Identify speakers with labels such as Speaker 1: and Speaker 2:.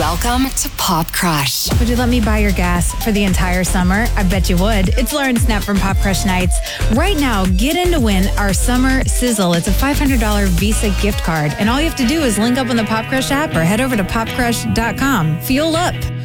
Speaker 1: Welcome to Pop Crush.
Speaker 2: Would you let me buy your gas for the entire summer? I bet you would. It's Lauren Snap from Pop Crush Nights. Right now, get in to win our summer sizzle. It's a $500 Visa gift card. And all you have to do is link up on the Pop Crush app or head over to popcrush.com. Fuel up.